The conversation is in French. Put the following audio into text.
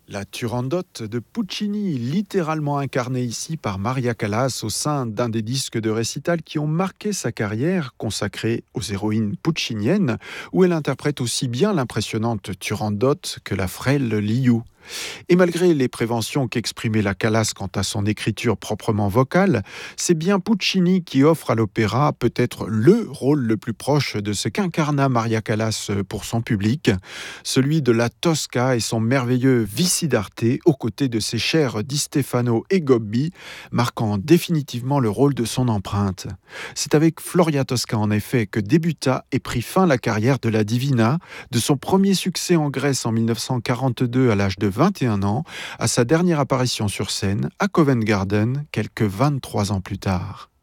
La Turandot de Puccini, littéralement incarnée ici par Maria Callas au sein d'un des disques de récital qui ont marqué sa carrière, consacrée aux héroïnes pucciniennes, où elle interprète aussi bien l'impressionnante Turandot que la frêle Liu. Et malgré les préventions qu'exprimait la Callas quant à son écriture proprement vocale, c'est bien Puccini qui offre à l'opéra peut-être le rôle le plus proche de ce qu'incarna Maria Callas pour son public, celui de la Tosca et son merveilleux Vici d'Arte aux côtés de ses chers Di Stefano et Gobbi, marquant définitivement le rôle de son empreinte. C'est avec Floria Tosca en effet que débuta et prit fin la carrière de la Divina, de son premier succès en Grèce en 1942 à l'âge de 21 ans, à sa dernière apparition sur scène à Covent Garden quelques 23 ans plus tard.